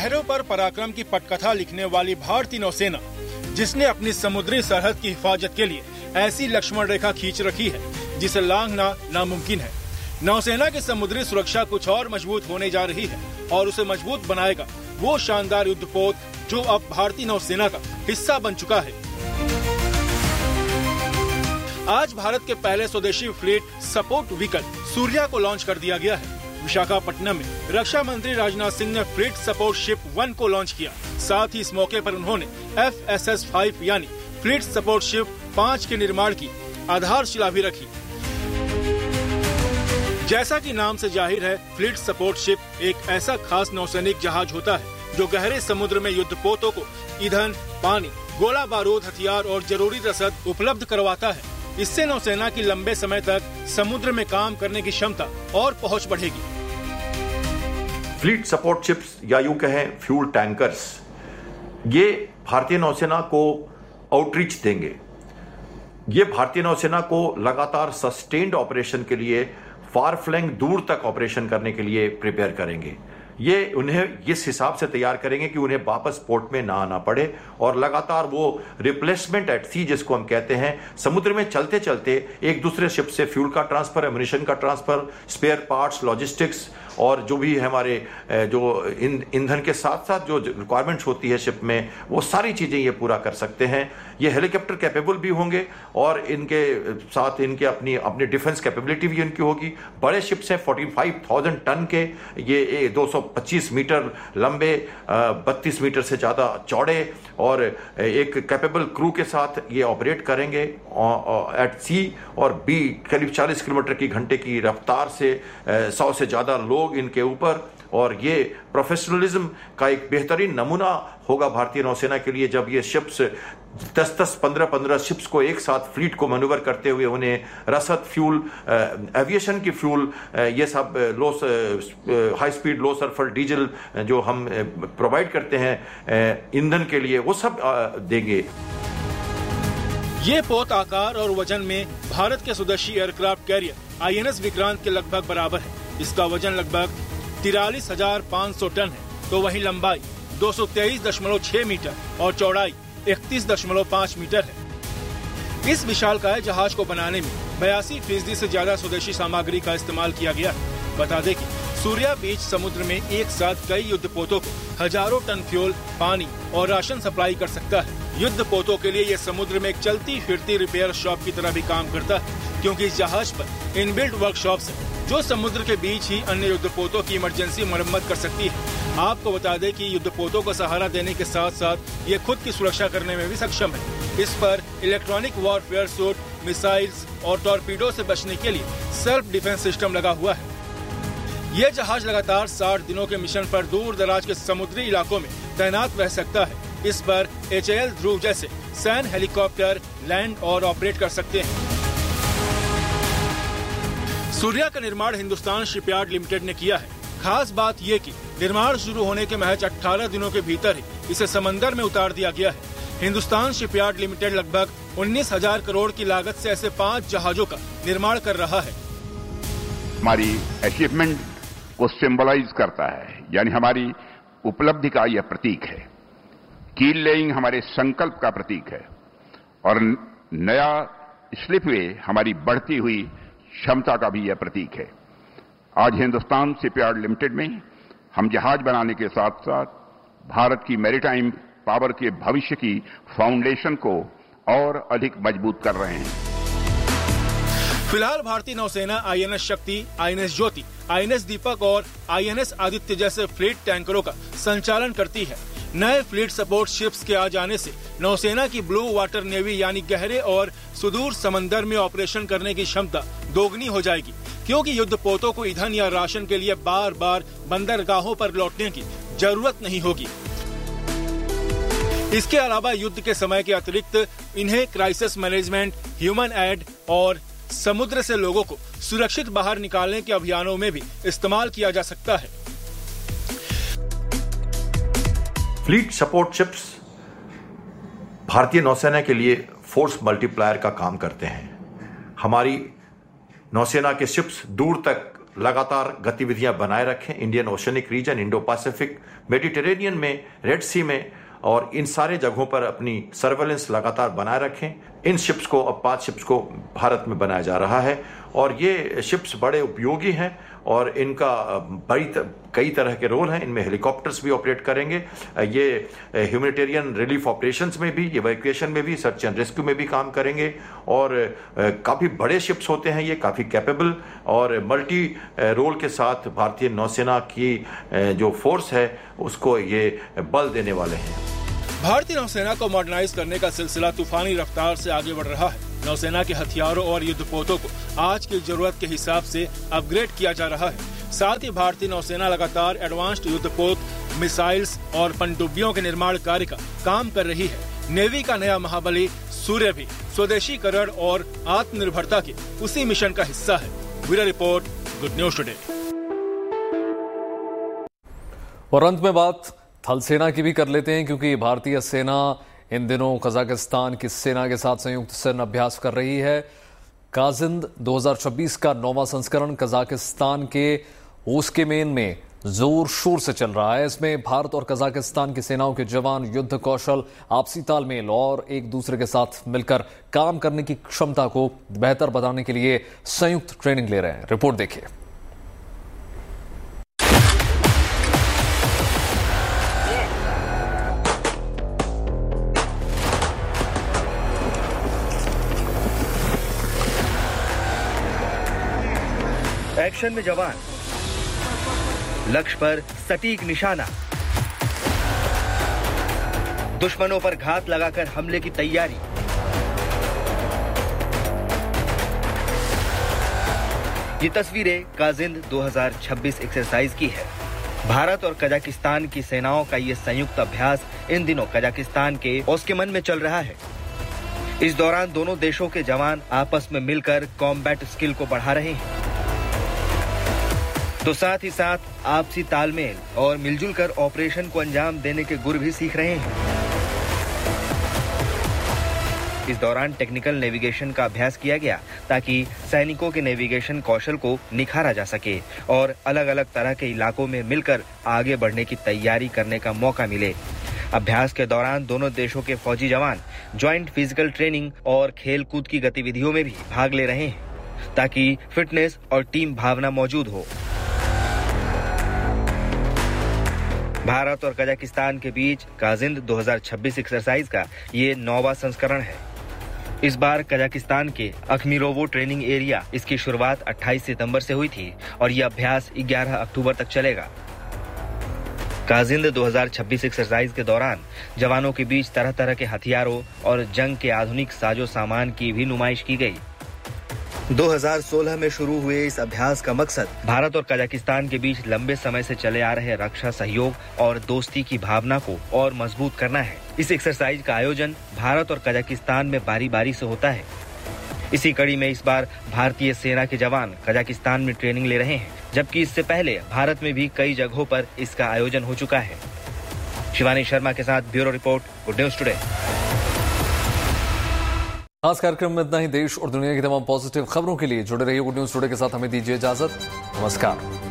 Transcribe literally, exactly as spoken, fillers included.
लहरों पर पराक्रम की पटकथा लिखने वाली भारतीय नौसेना, जिसने अपनी समुद्री सरहद की हिफाजत के लिए ऐसी लक्ष्मण रेखा खींच रखी है जिसे लांघना नामुमकिन है। नौसेना की समुद्री सुरक्षा कुछ और मजबूत होने जा रही है और उसे मजबूत बनाएगा वो शानदार युद्धपोत जो अब भारतीय नौसेना का हिस्सा बन चुका है। आज भारत के पहले स्वदेशी फ्लीट सपोर्ट व्हीकल सूर्या को लॉन्च कर दिया गया है। विशाखापट्टनम में रक्षा मंत्री राजनाथ सिंह ने फ्लीट सपोर्ट शिप वन को लॉन्च किया। साथ ही इस मौके पर उन्होंने एफ एस एस फाइव यानी फ्लीट सपोर्ट शिप पाँच के निर्माण की आधारशिला भी रखी। जैसा कि नाम से जाहिर है, फ्लीट सपोर्ट शिप एक ऐसा खास नौसैनिक जहाज होता है जो गहरे समुद्र में युद्धपोतों को ईंधन, पानी, गोला बारूद, हथियार और जरूरी रसद उपलब्ध करवाता है। इससे नौसेना की लंबे समय तक समुद्र में काम करने की क्षमता और पहुंच बढ़ेगी। फ्लीट सपोर्ट शिप्स या यूं कहें फ्यूल टैंकर्स, ये भारतीय नौसेना को आउटरीच देंगे। ये भारतीय नौसेना को लगातार सस्टेन्ड ऑपरेशन के लिए, फार फ्लैंग दूर तक ऑपरेशन करने के लिए प्रिपेयर करेंगे। ये उन्हें इस हिसाब से तैयार करेंगे कि उन्हें वापस पोर्ट में ना आना पड़े और लगातार वो रिप्लेसमेंट एट सी जिसको हम कहते हैं, समुद्र में चलते चलते एक दूसरे शिप से फ्यूल का ट्रांसफर, एमुनिशन का ट्रांसफर, स्पेयर पार्ट्स, लॉजिस्टिक्स और जो भी हमारे जो ईंधन के साथ साथ जो रिक्वायरमेंट्स होती है शिप में, वो सारी चीजें ये पूरा कर सकते हैं। ये हेलीकॉप्टर कैपेबल भी होंगे और इनके साथ इनके अपनी अपनी डिफेंस कैपेबिलिटी भी इनकी होगी। बड़े शिप्स हैं, पैंतालीस हज़ार टन के, ये दो सौ पच्चीस मीटर लंबे, बत्तीस मीटर से ज्यादा चौड़े और एक कैपेबल क्रू के साथ ये ऑपरेट करेंगे एट सी और बी करीब चालीस किलोमीटर की घंटे की रफ्तार से, सौ से ज्यादा लोग इनके ऊपर। और ये प्रोफेशनलिज्म का एक बेहतरीन नमूना होगा भारतीय नौसेना के लिए जब ये शिप्स दस दस पंद्रह पंद्रह शिप्स को एक साथ फ्लीट को मैन्यूवर करते हुए उन्हें रसद, फ्यूल, एविएशन की फ्यूल, ये सब लो हाई स्पीड लो सल्फर डीजल जो हम प्रोवाइड करते हैं ईंधन के लिए, वो सब देंगे। ये पोत आकार और वजन में भारत के स्वदेशी aircraft carrier I N S Vikrant के लगभग बराबर है। इसका वजन लगभग तिरालीस हजार पाँच सौ टन है, तो वहीं लंबाई दो सौ तेईस दशमलव छह मीटर और चौड़ाई इकतीस दशमलव पाँच मीटर है। इस विशालकाय जहाज को बनाने में बयासी फीसदी से ज्यादा स्वदेशी सामग्री का इस्तेमाल किया गया है। बता दें कि सूर्या बीच समुद्र में एक साथ कई युद्धपोतों को हजारों टन फ्यूल, पानी और राशन सप्लाई कर सकता है। युद्धपोतों के लिए यह समुद्र में एक चलती फिरती रिपेयर शॉप की तरह भी काम करता है, क्योंकि इस जहाज पर इनबिल्ट वर्कशॉप्स हैं जो समुद्र के बीच ही अन्य युद्धपोतों की इमरजेंसी मरम्मत कर सकती है। आपको बता दें कि युद्धपोतों को सहारा देने के साथ साथ ये खुद की सुरक्षा करने में भी सक्षम है। इस पर इलेक्ट्रॉनिक वॉरफेयर सूट, मिसाइल्स और टॉर्पीडो से बचने के लिए सेल्फ डिफेंस सिस्टम लगा हुआ है। यह जहाज लगातार साठ दिनों के मिशन पर दूर दराज के समुद्री इलाकों में तैनात रह सकता है। इस पर एच ए एल ध्रुव जैसे सैन्य हेलीकॉप्टर लैंड और ऑपरेट कर सकते हैं। सूर्या का निर्माण हिंदुस्तान शिपयार्ड लिमिटेड ने किया है। खास बात ये कि निर्माण शुरू होने के महज अठारह दिनों के भीतर ही इसे समंदर में उतार दिया गया है। हिंदुस्तान शिपयार्ड लिमिटेड लगभग उन्नीस हजार करोड़ की लागत से ऐसे पाँच जहाजों का निर्माण कर रहा है। हमारी अचीवमेंट को सिंबलाइज करता है, यानी हमारी उपलब्धि का यह प्रतीक है। कील लेइंग हमारे संकल्प का प्रतीक है और नया स्लिपवे हमारी बढ़ती हुई क्षमता का भी यह प्रतीक है। आज हिंदुस्तान शिपयार्ड लिमिटेड में हम जहाज बनाने के साथ साथ भारत की मैरीटाइम पावर के भविष्य की फाउंडेशन को और अधिक मजबूत कर रहे हैं। फिलहाल भारतीय नौसेना आई एन एस शक्ति, I N S Jyoti, I N S दीपक और आई एन एस आदित्य जैसे फ्लीट टैंकरों का संचालन करती है। नए फ्लीट सपोर्ट शिप्स के आ जाने से नौसेना की ब्लू वाटर नेवी यानी गहरे और सुदूर समंदर में ऑपरेशन करने की क्षमता दोगुनी हो जाएगी, क्योंकि युद्धपोतों को ईंधन या राशन के लिए बार बार बंदरगाहों पर लौटने की जरूरत नहीं होगी। इसके अलावा युद्ध के समय के अतिरिक्त इन्हें क्राइसिस मैनेजमेंट, ह्यूमन एड और समुद्र से लोगों को सुरक्षित बाहर निकालने के अभियानों में भी इस्तेमाल किया जा सकता है। फ्लीट सपोर्ट शिप्स भारतीय नौसेना के लिए फोर्स मल्टीप्लायर का काम करते हैं। हमारी नौसेना के शिप्स दूर तक लगातार गतिविधियां बनाए रखें Indian oceanic region, Indo Pacific, Mediterranean में, रेड सी में, और इन सारे जगहों पर अपनी सर्वेलेंस लगातार बनाए रखें। इन शिप्स को, अब पांच शिप्स को भारत में बनाया जा रहा है और ये शिप्स बड़े उपयोगी हैं और इनका बड़ी कई तरह के रोल हैं। इनमें हेलीकॉप्टर्स भी ऑपरेट करेंगे, ये ह्यूमैनिटेरियन रिलीफ ऑपरेशंस में भी, इवैक्यूएशन में भी, सर्च एंड रेस्क्यू में भी काम करेंगे और काफ़ी बड़े शिप्स होते हैं ये, काफ़ी कैपेबल और मल्टी रोल के साथ भारतीय नौसेना की जो फोर्स है उसको ये बल देने वाले हैं। भारतीय नौसेना को मॉडर्नाइज करने का सिलसिला तूफानी रफ्तार से आगे बढ़ रहा है। नौसेना के हथियारों और युद्धपोतों को आज की जरूरत के हिसाब से अपग्रेड किया जा रहा है। साथ ही भारतीय नौसेना लगातार एडवांस्ड युद्धपोत, मिसाइल्स और पनडुब्बियों के निर्माण कार्य का काम कर रही है। नेवी का नया महाबली सूर्य भी स्वदेशीकरण और आत्मनिर्भरता के उसी मिशन का हिस्सा है। Bureau report, good news today. और अंत में बात थल सेना की भी कर लेते हैं, क्योंकि भारतीय सेना इन दिनों कजाकिस्तान की सेना के साथ संयुक्त सैन्य अभ्यास कर रही है। काजिंद दो हज़ार छब्बीस का नौवां संस्करण कजाकिस्तान के ओस्केमेन में जोर शोर से चल रहा है। इसमें भारत और कजाकिस्तान की सेनाओं के जवान युद्ध कौशल, आपसी तालमेल और एक दूसरे के साथ मिलकर काम करने की क्षमता को बेहतर बनाने के लिए संयुक्त ट्रेनिंग ले रहे हैं। रिपोर्ट देखिए। एक्शन में जवान, लक्ष्य पर सटीक निशाना, दुश्मनों पर घात लगाकर हमले की तैयारी। ये तस्वीरें काजिंद दो हज़ार छब्बीस एक्सरसाइज की है। भारत और कजाकिस्तान की सेनाओं का ये संयुक्त अभ्यास इन दिनों कजाकिस्तान के ओस्केमन में चल रहा है। इस दौरान दोनों देशों के जवान आपस में मिलकर कॉम्बैट स्किल को बढ़ा रहे हैं, तो साथ ही साथ आपसी तालमेल और मिलजुल कर ऑपरेशन को अंजाम देने के गुर भी सीख रहे हैं। इस दौरान टेक्निकल नेविगेशन का अभ्यास किया गया ताकि सैनिकों के नेविगेशन कौशल को निखारा जा सके और अलग अलग तरह के इलाकों में मिलकर आगे बढ़ने की तैयारी करने का मौका मिले। अभ्यास के दौरान दोनों देशों के फौजी जवान ज्वाइंट फिजिकल ट्रेनिंग और खेल कूद की गतिविधियों में भी भाग ले रहे हैं ताकि फिटनेस और टीम भावना मौजूद हो। भारत और कजाकिस्तान के बीच काजिंद दो हज़ार छब्बीस एक्सरसाइज का ये नौवां संस्करण है। इस बार कजाकिस्तान के अखमीरोवो ट्रेनिंग एरिया इसकी शुरुआत अट्ठाईस सितंबर से हुई थी और यह अभ्यास ग्यारह अक्टूबर तक चलेगा। काजिंद दो हज़ार छब्बीस एक्सरसाइज के दौरान जवानों के बीच तरह तरह के हथियारों और जंग के आधुनिक साजो सामान की भी नुमाइश की गई। दो हज़ार सोलह में शुरू हुए इस अभ्यास का मकसद भारत और कजाकिस्तान के बीच लंबे समय से चले आ रहे रक्षा सहयोग और दोस्ती की भावना को और मजबूत करना है। इस एक्सरसाइज का आयोजन भारत और कजाकिस्तान में बारी बारी से होता है। इसी कड़ी में इस बार भारतीय सेना के जवान कजाकिस्तान में ट्रेनिंग ले रहे हैं, जबकि इससे पहले भारत में भी कई जगहों पर इसका आयोजन हो चुका है। शिवानी शर्मा के साथ bureau report, good news today. आज कार्यक्रम में इतना ही। देश और दुनिया की तमाम पॉजिटिव खबरों के लिए जुड़े रहिए गुड न्यूज टुडे के साथ। हमें दीजिए इजाजत। नमस्कार।